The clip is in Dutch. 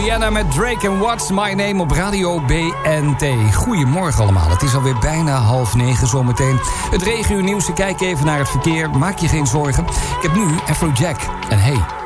Rihanna met Drake en What's My Name op Radio BNT. Goedemorgen allemaal, het is alweer bijna 8:30 zometeen. Het regenuurnieuws, kijk even naar het verkeer, maak je geen zorgen. Ik heb nu Afrojack en Hey.